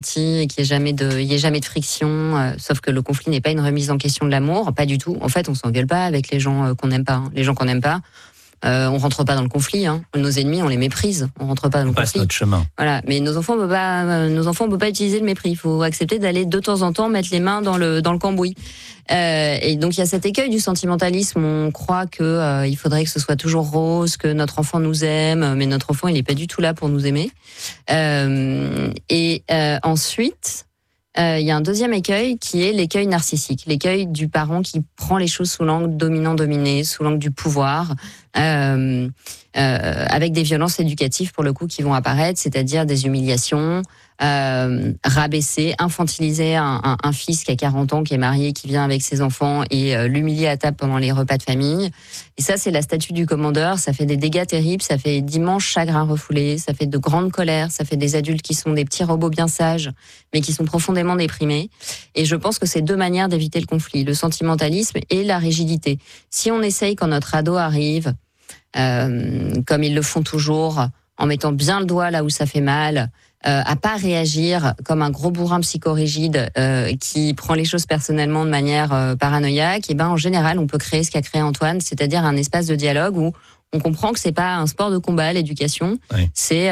gentil et qu'il y ait jamais de friction. Sauf que le conflit n'est pas une remise en question de l'amour, pas du tout. En fait, on s'engueule pas avec les gens qu'on n'aime pas. Hein. Les gens qu'on n'aime pas, on rentre pas dans le conflit. Hein. Nos ennemis, on les méprise. On rentre pas dans le conflit. On passe notre chemin. Voilà. Mais nos enfants, on peut pas utiliser le mépris. Il faut accepter d'aller de temps en temps mettre les mains dans le cambouis. Et donc il y a cet écueil du sentimentalisme. On croit que il faudrait que ce soit toujours rose, que notre enfant nous aime, mais notre enfant il est pas du tout là pour nous aimer. Ensuite, il y a un deuxième écueil qui est l'écueil narcissique, l'écueil du parent qui prend les choses sous l'angle dominant-dominé, sous l'angle du pouvoir, avec des violences éducatives pour le coup qui vont apparaître, c'est-à-dire des humiliations, rabaisser, infantiliser un fils qui a 40 ans, qui est marié, qui vient avec ses enfants et l'humilier à table pendant les repas de famille. Et ça, c'est la statue du commandeur. Ça fait des dégâts terribles, ça fait d'immenses chagrins refoulés, ça fait de grandes colères, ça fait des adultes qui sont des petits robots bien sages, mais qui sont profondément déprimés. Et je pense que c'est deux manières d'éviter le conflit, le sentimentalisme et la rigidité. Si on essaye, quand notre ado arrive, comme ils le font toujours, en mettant bien le doigt là où ça fait mal, à pas réagir comme un gros bourrin psychorigide qui prend les choses personnellement de manière paranoïaque, et ben en général on peut créer ce qu'a créé Antoine, c'est-à-dire un espace de dialogue où on comprend que c'est pas un sport de combat, l'éducation, oui. C'est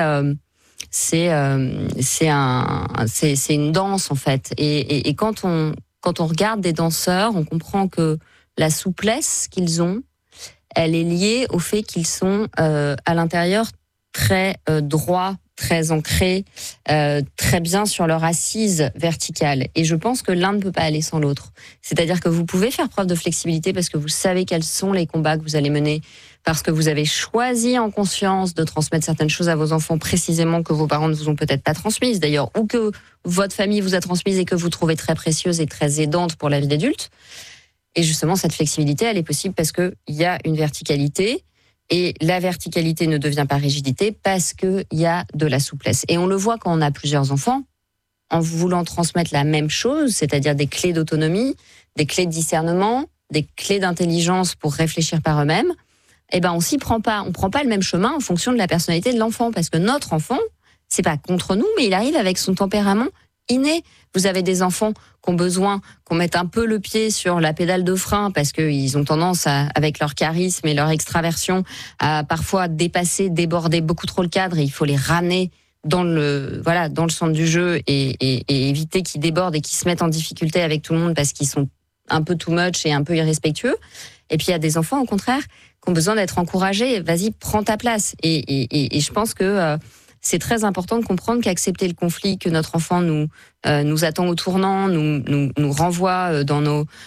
une danse en fait. Et quand on regarde des danseurs, on comprend que la souplesse qu'ils ont, elle est liée au fait qu'ils sont à l'intérieur très droits, très ancrés, très bien sur leur assise verticale. Et je pense que l'un ne peut pas aller sans l'autre. C'est-à-dire que vous pouvez faire preuve de flexibilité parce que vous savez quels sont les combats que vous allez mener, parce que vous avez choisi en conscience de transmettre certaines choses à vos enfants précisément que vos parents ne vous ont peut-être pas transmises d'ailleurs, ou que votre famille vous a transmises et que vous trouvez très précieuses et très aidantes pour la vie d'adulte. Et justement, cette flexibilité, elle est possible parce qu'il y a une verticalité. Et la verticalité ne devient pas rigidité parce qu'il y a de la souplesse. Et on le voit quand on a plusieurs enfants, en voulant transmettre la même chose, c'est-à-dire des clés d'autonomie, des clés de discernement, des clés d'intelligence pour réfléchir par eux-mêmes, eh ben on s'y prend pas. On prend pas le même chemin en fonction de la personnalité de l'enfant. Parce que notre enfant, c'est pas contre nous, mais il arrive avec son tempérament inné. Vous avez des enfants qui ont besoin qu'on mette un peu le pied sur la pédale de frein parce qu'ils ont tendance avec leur charisme et leur extraversion à parfois dépasser, déborder beaucoup trop le cadre et il faut les ramener dans le centre du jeu et éviter qu'ils débordent et qu'ils se mettent en difficulté avec tout le monde parce qu'ils sont un peu too much et un peu irrespectueux. Et puis il y a des enfants au contraire qui ont besoin d'être encouragés. Vas-y, prends ta place. Et je pense que c'est très important de comprendre qu'accepter le conflit que notre enfant nous attend au tournant, nous renvoie dans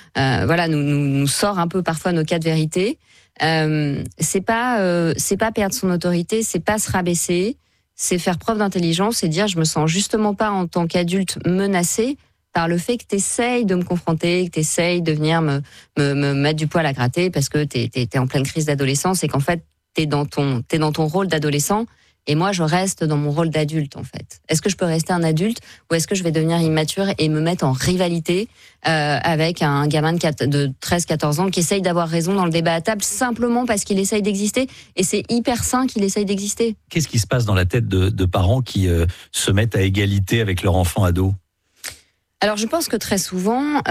nous sort un peu parfois nos cas de vérité. C'est pas perdre son autorité, c'est pas se rabaisser, c'est faire preuve d'intelligence et dire je me sens justement pas en tant qu'adulte menacé par le fait que t'essayes de me confronter, que t'essayes de venir me mettre du poil à gratter parce que t'es en pleine crise d'adolescence et qu'en fait t'es dans ton rôle d'adolescent. Et moi, je reste dans mon rôle d'adulte, en fait. Est-ce que je peux rester un adulte ou est-ce que je vais devenir immature et me mettre en rivalité avec un gamin de 13-14 ans qui essaye d'avoir raison dans le débat à table simplement parce qu'il essaye d'exister et c'est hyper sain qu'il essaye d'exister. Qu'est-ce qui se passe dans la tête de parents qui se mettent à égalité avec leur enfant ado ? Alors, je pense que très souvent,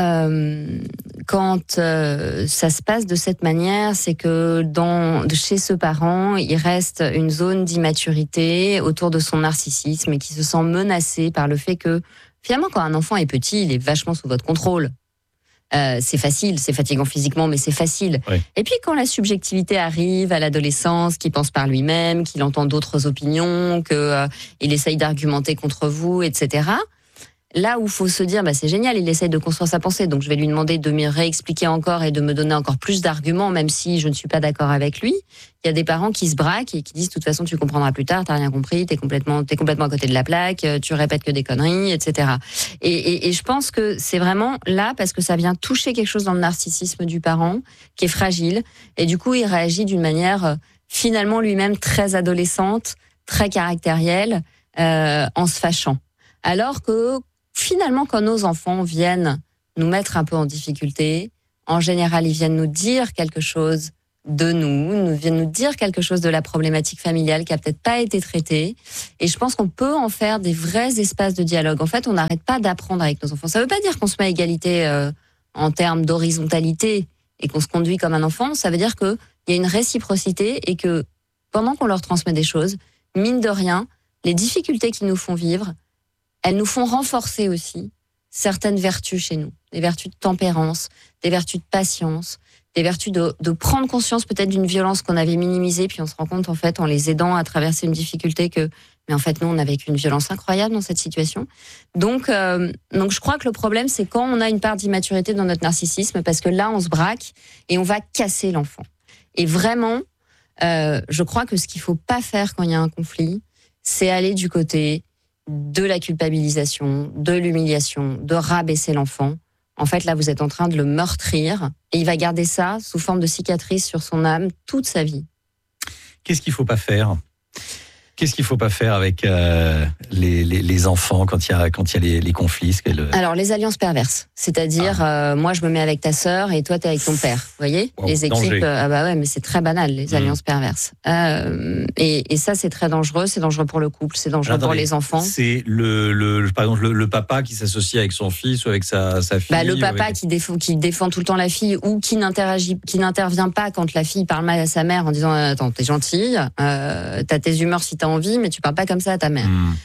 quand ça se passe de cette manière, c'est que chez ce parent, il reste une zone d'immaturité autour de son narcissisme et qui se sent menacé par le fait que, finalement, quand un enfant est petit, il est vachement sous votre contrôle. C'est facile, c'est fatigant physiquement, mais c'est facile. Oui. Et puis, quand la subjectivité arrive à l'adolescence, qu'il pense par lui-même, qu'il entend d'autres opinions, qu'il essaye d'argumenter contre vous, etc., là où il faut se dire, c'est génial, il essaye de construire sa pensée, donc je vais lui demander de me réexpliquer encore et de me donner encore plus d'arguments, même si je ne suis pas d'accord avec lui. Il y a des parents qui se braquent et qui disent, de toute façon, tu comprendras plus tard, t'as rien compris, t'es complètement à côté de la plaque, tu répètes que des conneries, etc. Et je pense que c'est vraiment là parce que ça vient toucher quelque chose dans le narcissisme du parent, qui est fragile, et du coup, il réagit d'une manière finalement lui-même très adolescente, très caractérielle, en se fâchant. Alors que finalement, quand nos enfants viennent nous mettre un peu en difficulté, en général, ils viennent nous dire quelque chose de nous vient nous dire quelque chose de la problématique familiale qui a peut-être pas été traitée. Et je pense qu'on peut en faire des vrais espaces de dialogue. En fait, on n'arrête pas d'apprendre avec nos enfants. Ça veut pas dire qu'on se met à égalité en termes d'horizontalité et qu'on se conduit comme un enfant. Ça veut dire qu'il y a une réciprocité et que pendant qu'on leur transmet des choses, mine de rien, les difficultés qu'ils nous font vivre, elles nous font renforcer aussi certaines vertus chez nous. Des vertus de tempérance, des vertus de patience, des vertus de prendre conscience peut-être d'une violence qu'on avait minimisée, puis on se rend compte en fait en les aidant à traverser une difficulté mais en fait nous on a vécu une violence incroyable dans cette situation. Donc je crois que le problème c'est quand on a une part d'immaturité dans notre narcissisme, parce que là on se braque et on va casser l'enfant. Et vraiment, je crois que ce qu'il faut pas faire quand il y a un conflit, c'est aller du côté de la culpabilisation, de l'humiliation, de rabaisser l'enfant. En fait, là, vous êtes en train de le meurtrir et il va garder ça sous forme de cicatrice sur son âme toute sa vie. Qu'est-ce qu'il ne faut pas faire ? Qu'est-ce qu'il ne faut pas faire avec les enfants quand il y a les conflits ? Alors, les alliances perverses. C'est-à-dire, moi, je me mets avec ta sœur et toi, t'es avec ton père. Vous voyez ? Wow, les équipes, danger. Mais c'est très banal, les alliances perverses. Et ça, c'est très dangereux. C'est dangereux pour le couple, c'est dangereux pour les enfants. C'est par exemple, le papa qui s'associe avec son fils ou avec sa fille. Le papa qui défend tout le temps la fille ou qui n'intervient pas quand la fille parle mal à sa mère en disant attends, t'es gentille, t'as tes humeurs si t'as envie, mais tu parles pas comme ça à ta mère.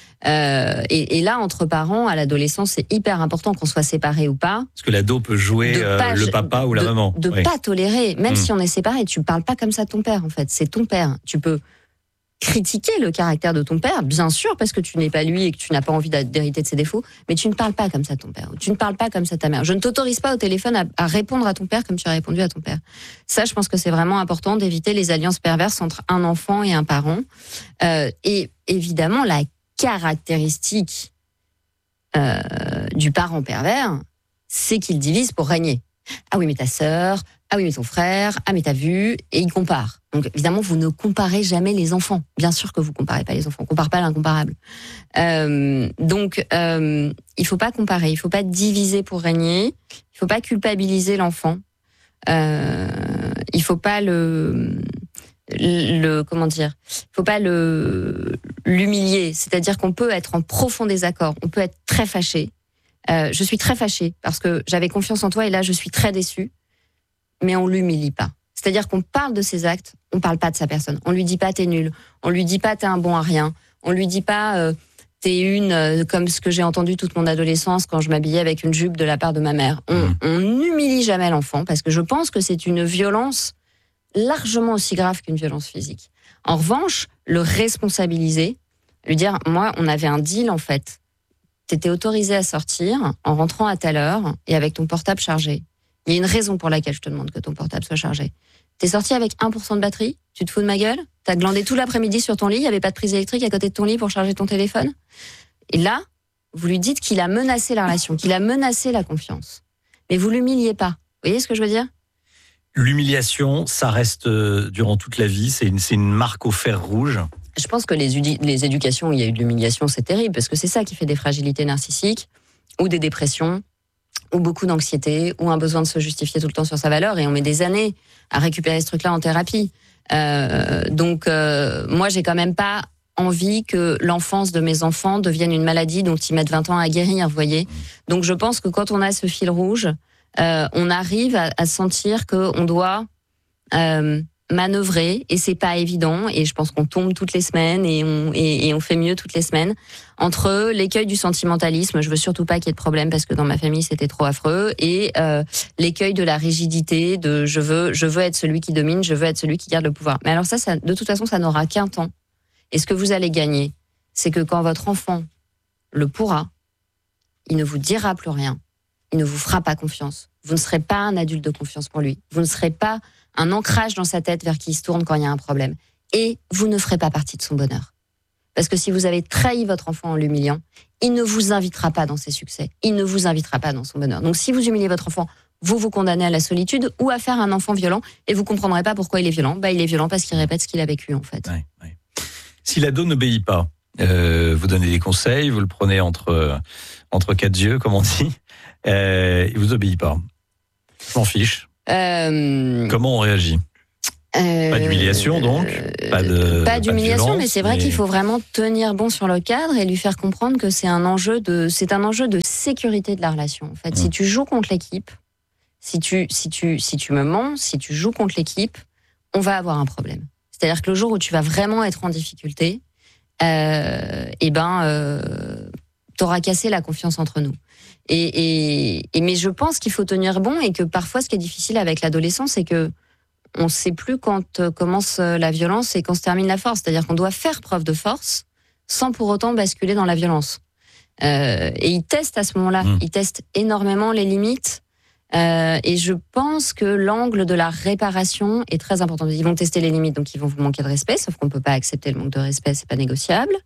Et là, entre parents, à l'adolescence, c'est hyper important qu'on soit séparés ou pas. Parce que l'ado peut jouer le papa ou la maman. De pas tolérer, même si on est séparés, tu parles pas comme ça à ton père, en fait. C'est ton père. Tu peux critiquer le caractère de ton père, bien sûr, parce que tu n'es pas lui et que tu n'as pas envie d'hériter de ses défauts, mais tu ne parles pas comme ça à ton père. Tu ne parles pas comme ça à ta mère. Je ne t'autorise pas au téléphone à répondre à ton père comme tu as répondu à ton père. Ça, je pense que c'est vraiment important d'éviter les alliances perverses entre un enfant et un parent. Et évidemment, la caractéristique du parent pervers, c'est qu'il divise pour régner. Ah oui, mais ta sœur, ah oui, mais ton frère, ah mais t'as vu, et il compare. Donc évidemment, vous ne comparez jamais les enfants. Bien sûr que vous comparez pas les enfants, on compare pas l'incomparable. Donc il faut pas comparer, il faut pas diviser pour régner, il faut pas culpabiliser l'enfant, il faut pas faut pas l'humilier. C'est-à-dire qu'on peut être en profond désaccord, on peut être très fâché. Je suis très fâchée parce que j'avais confiance en toi et là je suis très déçue, mais on l'humilie pas. C'est-à-dire qu'on parle de ses actes, on parle pas de sa personne. On lui dit pas t'es nul, on lui dit pas t'es un bon à rien, on lui dit pas t'es comme ce que j'ai entendu toute mon adolescence quand je m'habillais avec une jupe de la part de ma mère. On n'humilie jamais l'enfant parce que je pense que c'est une violence largement aussi grave qu'une violence physique. En revanche, le responsabiliser, lui dire moi on avait un deal en fait. T'étais autorisé à sortir en rentrant à telle heure et avec ton portable chargé. Il y a une raison pour laquelle je te demande que ton portable soit chargé. T'es sorti avec 1% de batterie, tu te fous de ma gueule, t'as glandé tout l'après-midi sur ton lit, il n'y avait pas de prise électrique à côté de ton lit pour charger ton téléphone. Et là, vous lui dites qu'il a menacé la relation, qu'il a menacé la confiance. Mais vous l'humiliez pas. Vous voyez ce que je veux dire ? L'humiliation, ça reste durant toute la vie, c'est une marque au fer rouge. Je pense que les éducations où il y a eu de l'humiliation, c'est terrible, parce que c'est ça qui fait des fragilités narcissiques, ou des dépressions, ou beaucoup d'anxiété, ou un besoin de se justifier tout le temps sur sa valeur, et on met des années à récupérer ce truc-là en thérapie. Donc, moi, j'ai quand même pas envie que l'enfance de mes enfants devienne une maladie dont ils mettent 20 ans à guérir, vous voyez. Donc, je pense que quand on a ce fil rouge, on arrive à sentir qu'on doit manœuvrer, et c'est pas évident, et je pense qu'on tombe toutes les semaines et on fait mieux toutes les semaines, entre l'écueil du sentimentalisme, je veux surtout pas qu'il y ait de problème parce que dans ma famille c'était trop affreux, et l'écueil de la rigidité, de je veux être celui qui domine, je veux être celui qui garde le pouvoir. Mais alors ça de toute façon ça n'aura qu'un temps, et ce que vous allez gagner, c'est que quand votre enfant le pourra, il ne vous dira plus rien, il ne vous fera pas confiance, vous ne serez pas un adulte de confiance pour lui, vous ne serez pas un ancrage dans sa tête vers qui il se tourne quand il y a un problème. Et vous ne ferez pas partie de son bonheur. Parce que si vous avez trahi votre enfant en l'humiliant, il ne vous invitera pas dans ses succès. Il ne vous invitera pas dans son bonheur. Donc si vous humiliez votre enfant, vous vous condamnez à la solitude ou à faire un enfant violent, et vous comprendrez pas pourquoi il est violent. Il est violent parce qu'il répète ce qu'il a vécu, en fait. Ouais. Si l'ado n'obéit pas, vous donnez des conseils, vous le prenez entre quatre yeux, comme on dit, il vous obéit pas. Je m'en fiche. Comment on réagit ? Pas d'humiliation, donc pas d'humiliation, violence, mais c'est vrai qu'il faut vraiment tenir bon sur le cadre et lui faire comprendre que c'est un enjeu de sécurité de la relation. En fait, si tu joues contre l'équipe, si tu me mens, si tu joues contre l'équipe, on va avoir un problème. C'est-à-dire que le jour où tu vas vraiment être en difficulté, t'auras cassé la confiance entre nous. Mais je pense qu'il faut tenir bon et que parfois, ce qui est difficile avec l'adolescence, c'est que on ne sait plus quand commence la violence et quand se termine la force. C'est-à-dire qu'on doit faire preuve de force sans pour autant basculer dans la violence. Et ils testent à ce moment-là. Ils testent énormément les limites. Et je pense que l'angle de la réparation est très important. Ils vont tester les limites, donc ils vont vous manquer de respect, sauf qu'on ne peut pas accepter le manque de respect, c'est pas négociable.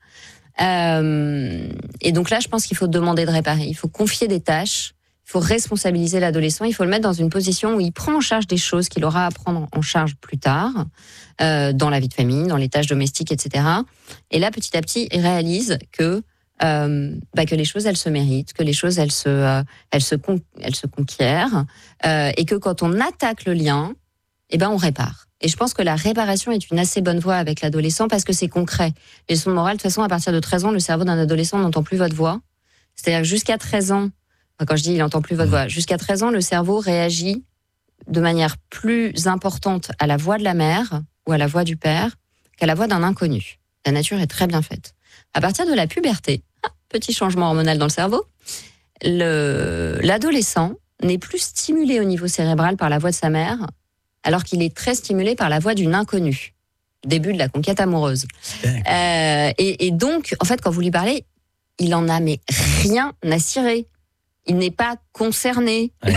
Et donc là, je pense qu'il faut demander de réparer. Il faut confier des tâches. Il faut responsabiliser l'adolescent, il faut le mettre dans une position où il prend en charge des choses qu'il aura à prendre en charge plus tard, dans la vie de famille, dans les tâches domestiques, etc. Et là, petit à petit, il réalise que les choses, elles se méritent, que les choses, elles se conquièrent, et que quand on attaque le lien, on répare. Et je pense que la réparation est une assez bonne voie avec l'adolescent parce que c'est concret. Les leçons de morale, de toute façon, à partir de 13 ans, le cerveau d'un adolescent n'entend plus votre voix. C'est-à-dire que jusqu'à 13 ans, quand je dis il n'entend plus votre voix, jusqu'à 13 ans, le cerveau réagit de manière plus importante à la voix de la mère ou à la voix du père qu'à la voix d'un inconnu. La nature est très bien faite. À partir de la puberté, petit changement hormonal dans le cerveau, l'adolescent n'est plus stimulé au niveau cérébral par la voix de sa mère, alors qu'il est très stimulé par la voix d'une inconnue. Début de la conquête amoureuse. Et donc, en fait, quand vous lui parlez, il en a mais rien à cirer. Il n'est pas concerné. Ouais.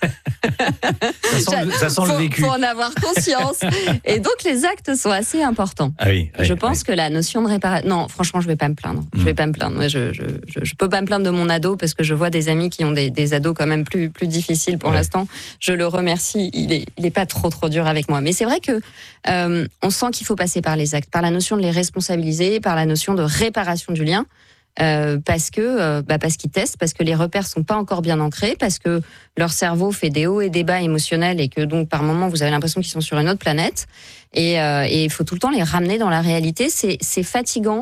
ça sent le vécu. Faut en avoir conscience. Et donc, les actes sont assez importants. Je pense que la notion de réparation... Non, franchement, je vais pas me plaindre. Je vais pas me plaindre. Je peux pas me plaindre de mon ado parce que je vois des amis qui ont des ados quand même plus difficiles pour l'instant. Je le remercie. Il est pas trop dur avec moi. Mais c'est vrai que on sent qu'il faut passer par les actes, par la notion de les responsabiliser, par la notion de réparation du lien. Parce qu'ils testent, parce que les repères sont pas encore bien ancrés, parce que leur cerveau fait des hauts et des bas émotionnels et que donc par moment vous avez l'impression qu'ils sont sur une autre planète et il faut tout le temps les ramener dans la réalité. C'est fatigant,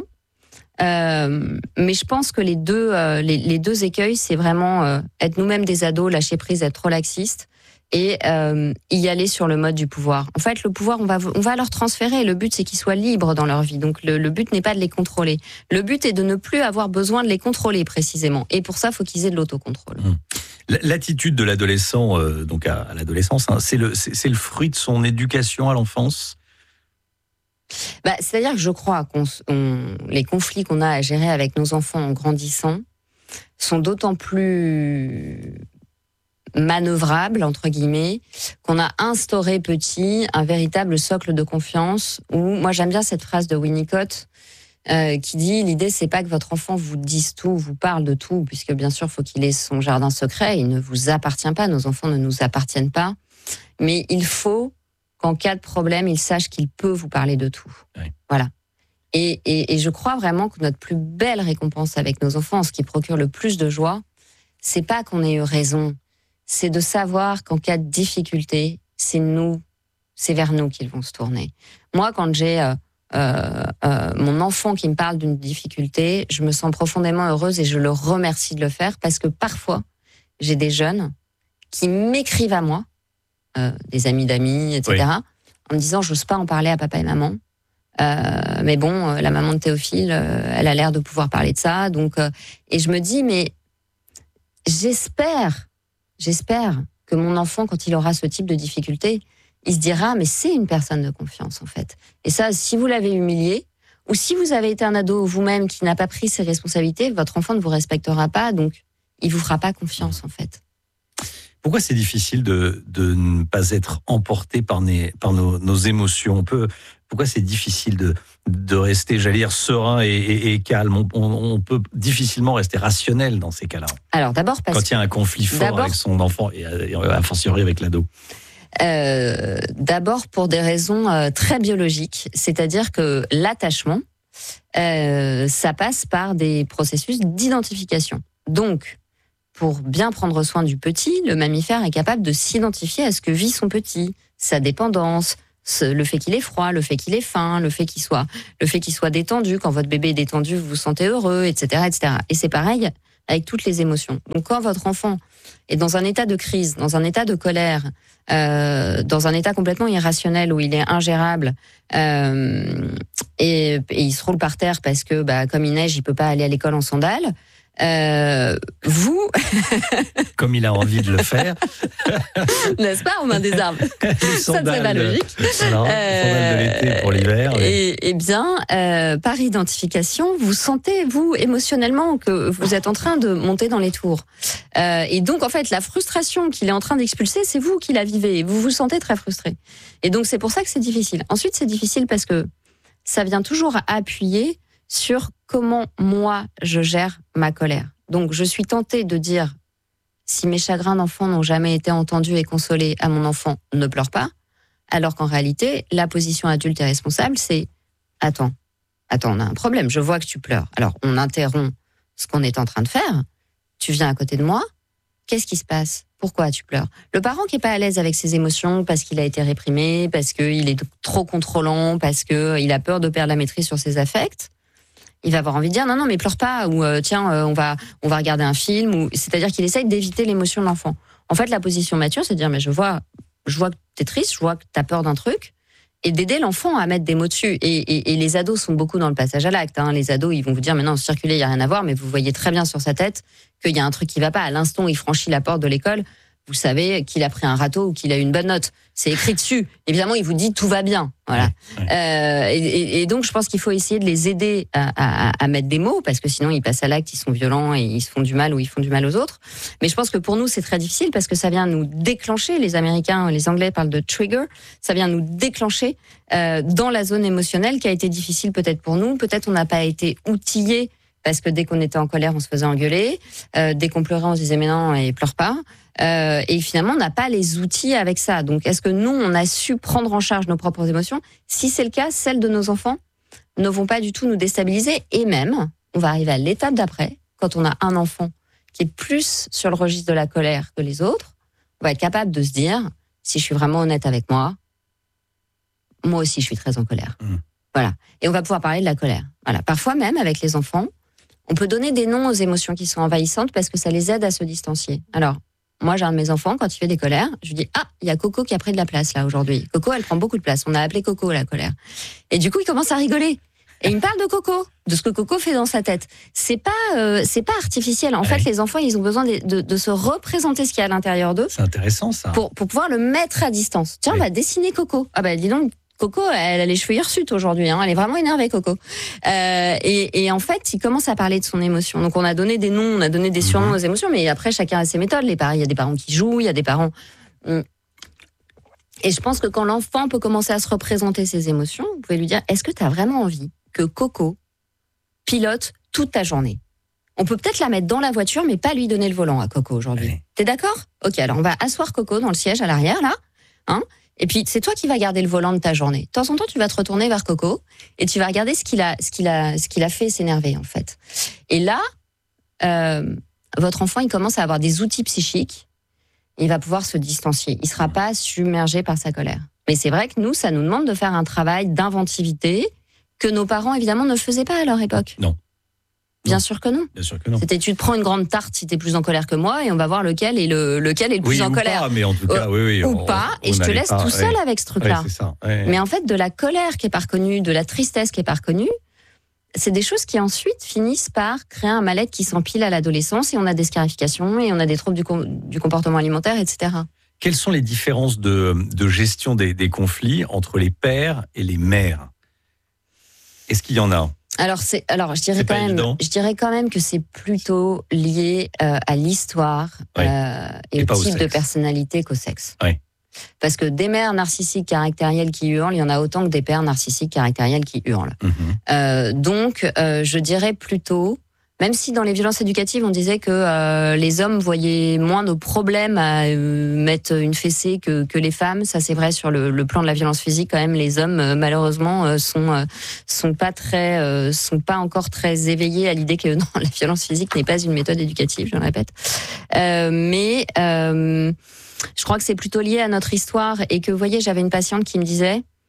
mais je pense que les deux écueils, c'est vraiment être nous-mêmes des ados, lâcher prise, être trop laxiste et y aller sur le mode du pouvoir. En fait, le pouvoir, on va leur transférer. Le but, c'est qu'ils soient libres dans leur vie. Donc, le but n'est pas de les contrôler. Le but est de ne plus avoir besoin de les contrôler précisément. Et pour ça, il faut qu'ils aient de l'autocontrôle. L'attitude de l'adolescent, donc à l'adolescence, c'est le fruit de son éducation à l'enfance. C'est-à-dire que je crois les conflits qu'on a à gérer avec nos enfants en grandissant sont d'autant plus manœuvrable, entre guillemets, qu'on a instauré petit un véritable socle de confiance où, moi j'aime bien cette phrase de Winnicott qui dit, l'idée c'est pas que votre enfant vous dise tout, vous parle de tout, puisque bien sûr faut qu'il ait son jardin secret, il ne vous appartient pas, nos enfants ne nous appartiennent pas, mais il faut qu'en cas de problème, il sache qu'il peut vous parler de tout. Oui. Voilà. Et je crois vraiment que notre plus belle récompense avec nos enfants, ce qui procure le plus de joie, c'est pas qu'on ait eu raison, c'est de savoir qu'en cas de difficulté, c'est vers nous qu'ils vont se tourner. Moi, quand j'ai mon enfant qui me parle d'une difficulté, je me sens profondément heureuse et je le remercie de le faire parce que parfois, j'ai des jeunes qui m'écrivent à moi, des amis d'amis, etc., en me disant, j'ose pas en parler à papa et maman. Mais bon, la maman de Théophile, elle a l'air de pouvoir parler de ça. Donc, et je me dis, mais j'espère que mon enfant, quand il aura ce type de difficulté, il se dira, mais c'est une personne de confiance, en fait. Et ça, si vous l'avez humilié, ou si vous avez été un ado vous-même qui n'a pas pris ses responsabilités, votre enfant ne vous respectera pas, donc il vous fera pas confiance, en fait. Pourquoi c'est difficile de ne pas être emporté par nos émotions? Pourquoi c'est difficile de rester, j'allais dire, serein et calme? On peut difficilement rester rationnel dans ces cas-là. Alors d'abord parce quand il y a un conflit fort avec son enfant et a fortiori avec l'ado. D'abord pour des raisons très biologiques, c'est-à-dire que l'attachement, ça passe par des processus d'identification. Donc, pour bien prendre soin du petit, le mammifère est capable de s'identifier à ce que vit son petit, sa dépendance, le fait qu'il ait froid, le fait qu'il ait faim, le fait qu'il soit détendu. Quand votre bébé est détendu, vous vous sentez heureux, etc., etc. Et c'est pareil avec toutes les émotions. Donc quand votre enfant est dans un état de crise, dans un état de colère, dans un état complètement irrationnel où il est ingérable, et il se roule par terre parce que, comme il neige, il peut pas aller à l'école en sandales. Vous, comme il a envie de le faire, n'est-ce pas, Romain Desarbes? Ça serait pas logique. Sandales de l'été pour l'hiver. Et bien, par identification, vous sentez, vous, émotionnellement, que vous êtes en train de monter dans les tours. Et donc, en fait, la frustration qu'il est en train d'expulser, c'est vous qui la vivez. Vous vous sentez très frustré. Et donc, c'est pour ça que c'est difficile. Ensuite, c'est difficile parce que ça vient toujours appuyer sur comment moi je gère ma colère. Donc je suis tentée de dire, si mes chagrins d'enfant n'ont jamais été entendus et consolés, à mon enfant, ne pleure pas, alors qu'en réalité, la position adulte et responsable, c'est attends, on a un problème, je vois que tu pleures. Alors on interrompt ce qu'on est en train de faire, tu viens à côté de moi, qu'est-ce qui se passe? Pourquoi tu pleures? Le parent qui est pas à l'aise avec ses émotions parce qu'il a été réprimé, parce qu'il est trop contrôlant, parce qu'il a peur de perdre la maîtrise sur ses affects, il va avoir envie de dire non mais pleure pas, ou tiens on va regarder un film, ou c'est-à-dire qu'il essaye d'éviter l'émotion de l'enfant. En fait, la position mature, c'est de dire mais je vois que t'es triste, je vois que t'as peur d'un truc, et d'aider l'enfant à mettre des mots dessus. Et les ados sont beaucoup dans le passage à l'acte. Les ados, ils vont vous dire mais non, circuler, il y a rien à voir, mais vous voyez très bien sur sa tête qu'il y a un truc qui va pas. À l'instant où il franchit la porte de l'école, vous savez qu'il a pris un râteau ou qu'il a eu une bonne note. C'est écrit dessus. Évidemment, il vous dit tout va bien. Voilà. Et donc, je pense qu'il faut essayer de les aider à mettre des mots, parce que sinon, ils passent à l'acte, ils sont violents et ils se font du mal, ou ils font du mal aux autres. Mais je pense que pour nous, c'est très difficile parce que ça vient nous déclencher. Les Américains, les Anglais parlent de trigger. Ça vient nous déclencher dans la zone émotionnelle qui a été difficile peut-être pour nous. Peut-être on n'a pas été outillés, parce que dès qu'on était en colère, on se faisait engueuler. Dès qu'on pleurait, on se disait mais non, et pleure pas. Et finalement, on n'a pas les outils avec ça. Donc, est-ce que nous, on a su prendre en charge nos propres émotions? Si c'est le cas, celles de nos enfants ne vont pas du tout nous déstabiliser. Et même, on va arriver à l'étape d'après, quand on a un enfant qui est plus sur le registre de la colère que les autres, on va être capable de se dire, si je suis vraiment honnête avec moi aussi, je suis très en colère. Voilà. Et on va pouvoir parler de la colère. Voilà. Parfois même, avec les enfants, on peut donner des noms aux émotions qui sont envahissantes parce que ça les aide à se distancier. Alors, moi, j'ai un de mes enfants, quand il fait des colères, je lui dis « Ah, il y a Coco qui a pris de la place, là, aujourd'hui. Coco, elle prend beaucoup de place. On a appelé Coco, la colère. » Et du coup, il commence à rigoler. Et il me parle de Coco, de ce que Coco fait dans sa tête. C'est pas artificiel. En fait, les enfants, ils ont besoin de se représenter ce qu'il y a à l'intérieur d'eux. C'est intéressant, ça. Pour pouvoir le mettre à distance. Tiens, on va dessiner Coco. Ah dis donc, Coco, elle a les cheveux hirsutes aujourd'hui. Elle est vraiment énervée, Coco. Et en fait, il commence à parler de son émotion. Donc, on a donné des noms, on a donné des surnoms aux émotions, mais après, chacun a ses méthodes. Il y a des parents qui jouent, il y a des parents... Et je pense que quand l'enfant peut commencer à se représenter ses émotions, vous pouvez lui dire, est-ce que tu as vraiment envie que Coco pilote toute ta journée? On peut peut-être la mettre dans la voiture, mais pas lui donner le volant à Coco aujourd'hui. T'es d'accord? Ok, alors on va asseoir Coco dans le siège à l'arrière, là. Et puis, c'est toi qui vas garder le volant de ta journée. De temps en temps, tu vas te retourner vers Coco et tu vas regarder ce qu'il a fait s'énerver, en fait. Et là, votre enfant, il commence à avoir des outils psychiques. Il va pouvoir se distancier. Il sera pas submergé par sa colère. Mais c'est vrai que nous, ça nous demande de faire un travail d'inventivité que nos parents, évidemment, ne faisaient pas à leur époque. Non. Bien sûr que non. Bien sûr que non. C'était tu te prends une grande tarte si t'es plus en colère que moi et on va voir lequel est le plus en colère. Pas, mais en tout cas, oui. Ou pas, et je te laisse tout seul avec ce truc-là. C'est ça. Mais en fait, de la colère qui est pas reconnue, de la tristesse qui est pas reconnue, c'est des choses qui ensuite finissent par créer un mal-être qui s'empile à l'adolescence et on a des scarifications et on a des troubles du comportement alimentaire, etc. Quelles sont les différences de gestion des conflits entre les pères et les mères? Est-ce qu'il y en a? Alors je dirais quand même que c'est plutôt lié à l'histoire et au type de personnalité qu'au sexe. Oui. Parce que des mères narcissiques caractérielles qui hurlent, il y en a autant que des pères narcissiques caractériels qui hurlent. Donc, je dirais plutôt, même si dans les violences éducatives, on disait que les hommes voyaient moins de problèmes à mettre une fessée que les femmes, ça c'est vrai sur le plan de la violence physique quand même. Les hommes, malheureusement, sont pas encore très éveillés à l'idée que non, la violence physique n'est pas une méthode éducative, je le répète. Mais je crois que c'est plutôt lié à notre histoire et que, vous voyez, j'avais une patiente qui me disait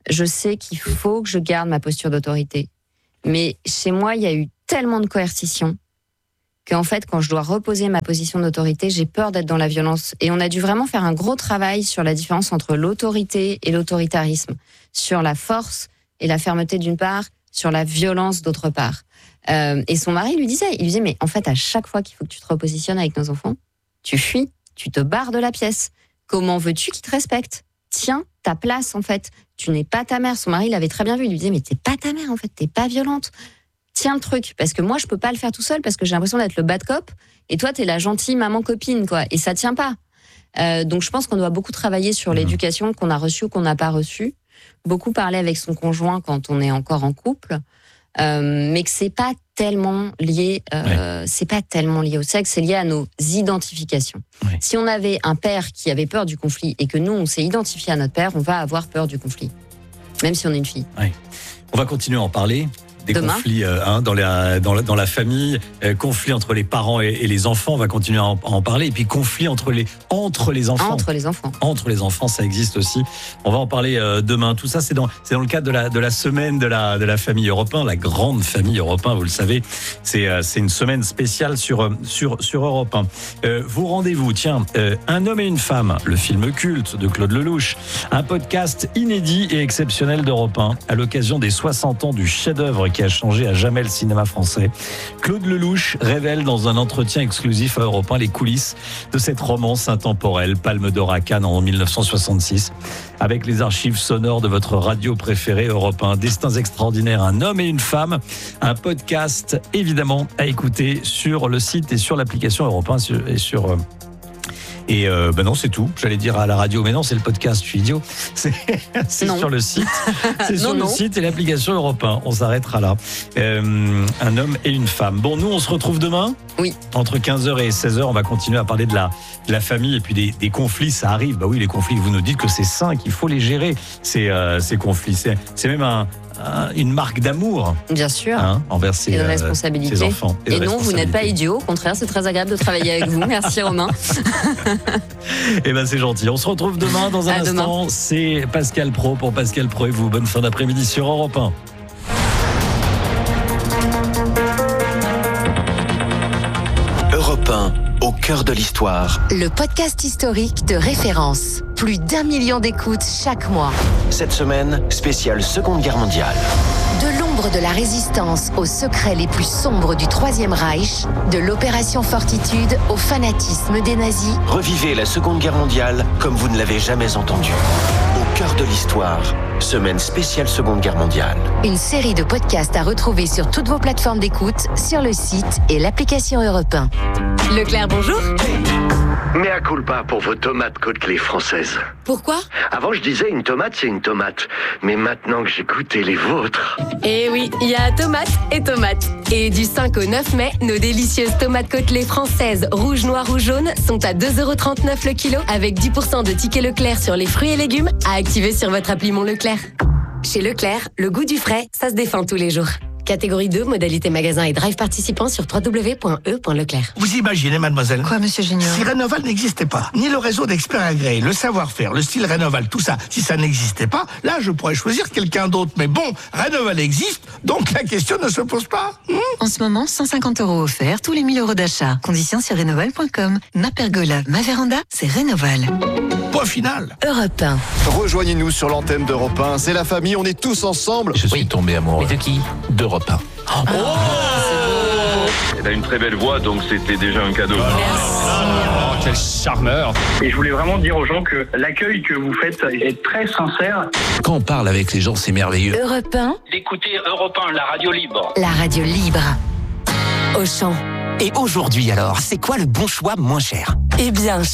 je sais qu'il faut que je garde ma posture d'autorité. Mais chez moi, il y a eu tellement de coercition qu'en fait, quand je dois reposer ma position d'autorité, j'ai peur d'être dans la violence. Et on a dû vraiment faire un gros travail sur la différence entre l'autorité et l'autoritarisme, sur la force et la fermeté d'une part, sur la violence d'autre part. Et son mari lui disait, mais en fait, à chaque fois qu'il faut que tu te repositionnes avec nos enfants, tu fuis, tu te barres de la pièce. Comment veux-tu qu'ils te respectent ? Tiens ta place, en fait. Tu n'es pas ta mère. Son mari l'avait très bien vu. Il lui disait, mais t'es pas ta mère, en fait. T'es pas violente. Tiens le truc. Parce que moi, je peux pas le faire tout seul parce que j'ai l'impression d'être le bad cop. Et toi, t'es la gentille maman copine, quoi. Et ça tient pas. Donc, je pense qu'on doit beaucoup travailler sur l'éducation qu'on a reçue ou qu'on n'a pas reçue. Beaucoup parler avec son conjoint quand on est encore en couple. Mais que c'est pas tellement lié, c'est pas tellement lié au sexe, c'est lié à nos identifications. Ouais. Si on avait un père qui avait peur du conflit et que nous on s'est identifié à notre père, on va avoir peur du conflit, même si on est une fille. Ouais. On va continuer à en parler. Des Demain. Conflits dans la famille, conflits entre les parents et les enfants, on va continuer à en parler. Et puis conflits entre les enfants. Entre les enfants. Entre les enfants, ça existe aussi. On va en parler demain. Tout ça, c'est dans le cadre de la semaine de la famille Europe 1, la grande famille Europe 1, vous le savez. C'est une semaine spéciale sur Europe 1. Vous rendez-vous, Un homme et une femme, le film culte de Claude Lelouch, un podcast inédit et exceptionnel d'Europe 1 à l'occasion des 60 ans du chef-d'œuvre qui a changé à jamais le cinéma français. Claude Lelouch révèle dans un entretien exclusif à Europe 1 les coulisses de cette romance intemporelle, Palme d'Or à Cannes en 1966, avec les archives sonores de votre radio préférée Europe 1. Destins extraordinaires, un homme et une femme, un podcast évidemment à écouter sur le site et sur l'application Europe 1 et non, c'est tout. J'allais dire à la radio, mais non, c'est le podcast, je suis idiot. C'est sur le site. C'est sur le site et l'application Europe 1. On s'arrêtera là. Un homme et une femme. Bon, nous, on se retrouve demain. Oui. Entre 15h et 16h, on va continuer à parler de la famille et puis des conflits. Ça arrive. Bah oui, les conflits, vous nous dites que c'est sain, qu'il faut les gérer, ces conflits. C'est même une marque d'amour. Bien sûr. Envers ses enfants. Et non, vous n'êtes pas idiot. Au contraire, c'est très agréable de travailler avec vous. Merci Romain. Eh ben c'est gentil. On se retrouve demain dans un instant. Demain. C'est Pascal Pro pour Pascal Pro et vous. Bonne fin d'après-midi sur Europe 1. Europe 1, au cœur de l'histoire. Le podcast historique de référence. Plus d'1 million d'écoutes chaque mois. Cette semaine, spéciale Seconde Guerre mondiale. De l'ombre de la résistance aux secrets les plus sombres du Troisième Reich, de l'opération Fortitude au fanatisme des nazis. Revivez la Seconde Guerre mondiale comme vous ne l'avez jamais entendu. Au cœur de l'histoire, semaine spéciale Seconde Guerre mondiale. Une série de podcasts à retrouver sur toutes vos plateformes d'écoute, sur le site et l'application Europe 1. Leclerc, bonjour. Mea culpa pour vos tomates Côtelets françaises. Pourquoi ? Avant, je disais une tomate, c'est une tomate. Mais maintenant que j'ai goûté les vôtres... Eh oui, il y a tomates et tomates. Et du 5 au 9 mai, nos délicieuses tomates Côtelets françaises, rouges, noires ou jaunes, sont à 2,39€ le kilo, avec 10% de tickets Leclerc sur les fruits et légumes, à activer sur votre appli Mon Leclerc. Chez Leclerc, le goût du frais, ça se défend tous les jours. Catégorie 2, modalité magasin et drive participant sur www.e.leclerc. Vous imaginez, mademoiselle? Quoi, monsieur Junior? Si Rénoval n'existait pas, ni le réseau d'experts agréés, le savoir-faire, le style Rénoval, tout ça, si ça n'existait pas, là, je pourrais choisir quelqu'un d'autre. Mais bon, Rénoval existe, donc la question ne se pose pas. En ce moment, 150€ offerts, tous les 1000€ d'achat. Conditions sur Rénoval.com. Ma pergola, ma véranda, c'est Rénoval. Point final. Europe 1. Rejoignez-nous sur l'antenne d'Europe 1. C'est la famille, on est tous ensemble. Je suis tombé amoureux. Mais de qui? D'Europe 1. Elle a une très belle voix, donc c'était déjà un cadeau. Oh, quel charmeur! Et je voulais vraiment dire aux gens que l'accueil que vous faites est très sincère. Quand on parle avec les gens, c'est merveilleux. Europe 1. Écoutez Europe 1, la radio libre. La radio libre. Auchan. Et aujourd'hui alors, c'est quoi le bon choix moins cher? Eh bien,